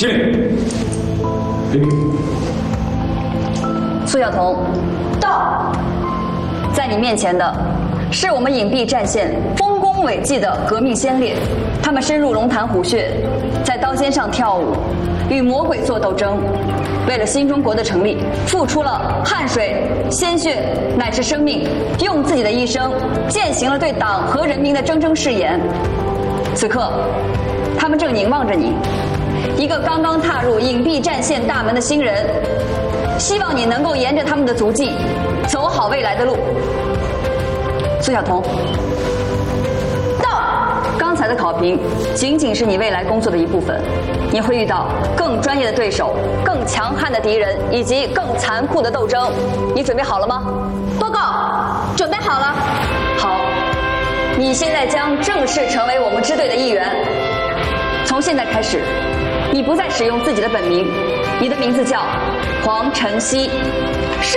敬礼。 苏晓彤，到。在你面前的，是我们隐蔽战线丰功伟绩的革命先烈，他们深入龙潭虎穴，在刀尖上跳舞，与魔鬼做斗争，为了新中国的成立，付出了汗水、鲜血，乃至生命，用自己的一生践行了对党和人民的铮铮誓言。此刻，他们正凝望着你，一个刚刚踏入隐蔽战线大门的新人，希望你能够沿着他们的足迹，走好未来的路。苏晓彤，到。刚才的考评仅仅是你未来工作的一部分，你会遇到更专业的对手、更强悍的敌人以及更残酷的斗争。你准备好了吗？ 报告，准备好了。 好，你现在将正式成为我们支队的一员。从现在开始，你不再使用自己的本名，你的名字叫黄晨曦。